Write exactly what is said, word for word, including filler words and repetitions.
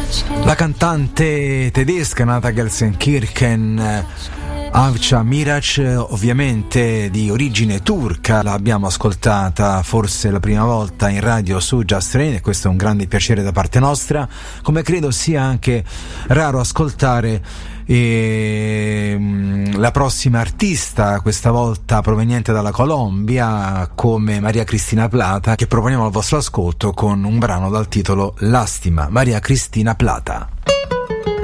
La cantante tedesca nata a Gelsenkirchen, Avcı Miraç, ovviamente di origine turca, l'abbiamo ascoltata forse la prima volta in radio su Just Rain e questo è un grande piacere da parte nostra, come credo sia anche raro ascoltare e la prossima artista, questa volta proveniente dalla Colombia, come Maria Cristina Plata, che proponiamo al vostro ascolto con un brano dal titolo Lastima. Maria Cristina Plata.